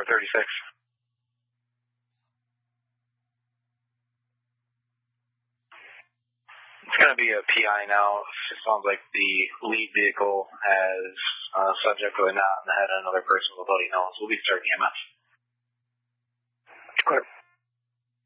36. It's going to be a PI now. It sounds like the lead vehicle has subject or not in the head of another person without he knows. We'll be starting EMS.